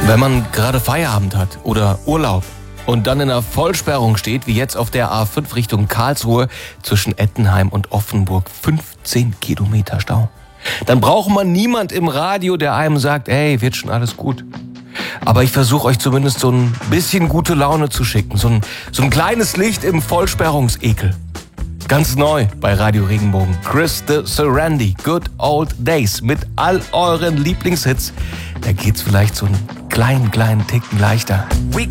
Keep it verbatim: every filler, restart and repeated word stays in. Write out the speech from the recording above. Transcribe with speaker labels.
Speaker 1: Wenn man gerade Feierabend hat oder Urlaub und dann in einer Vollsperrung steht, wie jetzt auf der A fünf Richtung Karlsruhe zwischen Ettenheim und Offenburg, fünfzehn Kilometer Stau, dann braucht man niemand im Radio, der einem sagt, ey, wird schon alles gut. Aber ich versuche euch zumindest so ein bisschen gute Laune zu schicken, so ein, so ein kleines Licht im Vollsperrungsekel. Ganz neu bei Radio Regenbogen. Chris the Serendy, Good Old Days mit all euren Lieblingshits. Da geht's vielleicht so einen kleinen, kleinen Ticken leichter.